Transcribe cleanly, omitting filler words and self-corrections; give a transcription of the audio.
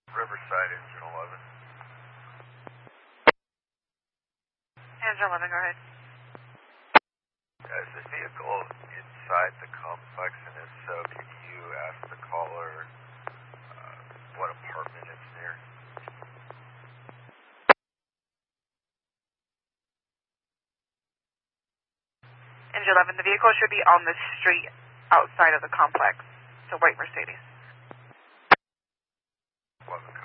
Riverside, Engine 11. Engine 11, go ahead. Is the vehicle inside the complex, and if so, can you ask the caller what apartment it's near? Engine 11, the vehicle should be on the street outside of the complex. It's a white Mercedes. 11.